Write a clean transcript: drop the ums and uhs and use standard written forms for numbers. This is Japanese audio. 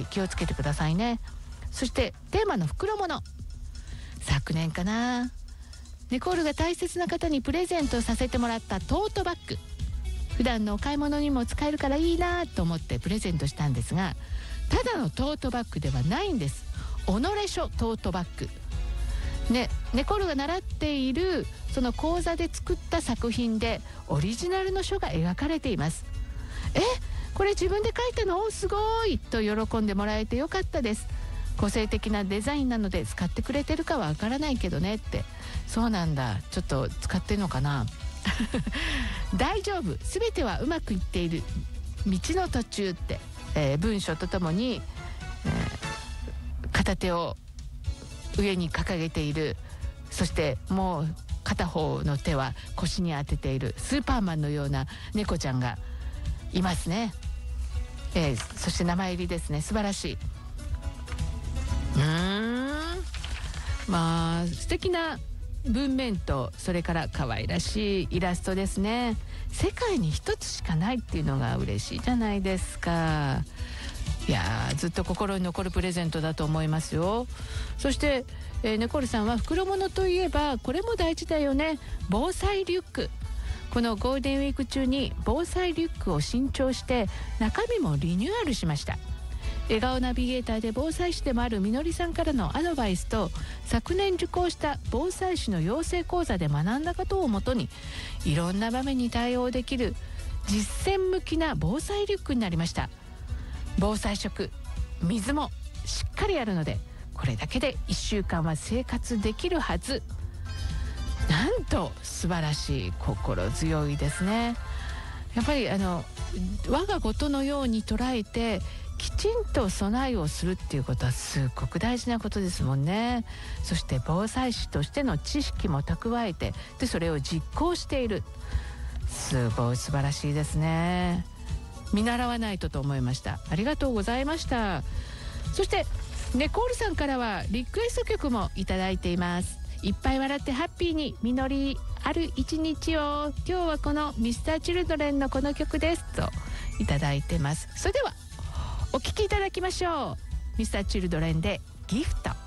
に気をつけてくださいね。そしてテーマの袋物、昨年かな、ニコールが大切な方にプレゼントさせてもらったトートバッグ、普段のお買い物にも使えるからいいなと思ってプレゼントしたんですが、ただのトートバッグではないんです。己書トートバッグね、ネコールが習っているその講座で作った作品でオリジナルの書が描かれています。これ自分で書いたの？すごいと喜んでもらえてよかったです。個性的なデザインなので使ってくれてるかはわからないけどねって。そうなんだ、ちょっと使ってんのかな大丈夫、すべてはうまくいっている道の途中って、文章とともに、片手を上に掲げている、そしてもう片方の手は腰に当てているスーパーマンのような猫ちゃんがいますね。そして名前入りですね。素晴らしい。まあ素敵な文面と、それから可愛らしいイラストですね。世界に一つしかないっていうのが嬉しいじゃないですか。いやー、ずっと心に残るプレゼントだと思いますよ。そして、ネコールさんは袋物といえばこれも大事だよね、防災リュック。このゴールデンウィーク中に防災リュックを新調して中身もリニューアルしました。笑顔ナビゲーターで防災士でもあるみのりさんからのアドバイスと、昨年受講した防災士の養成講座で学んだことをもとに、いろんな場面に対応できる実践向きな防災リュックになりました。防災食、水もしっかりあるので、これだけで1週間は生活できるはず。なんと素晴らしい、心強いですね。やっぱり我が事のように捉えてきちんと備えをするっていうことはすごく大事なことですもんね。そして防災士としての知識も蓄えて、でそれを実行している、すごい素晴らしいですね。見習わないとと思いました。ありがとうございました。そしてネコールさんからはリクエスト曲もいただいています。いっぱい笑ってハッピーに実りある一日を、今日はこの Mr.Children のこの曲ですといただいてます。それではお聴きいただきましょう。 Mr.Children でギフト。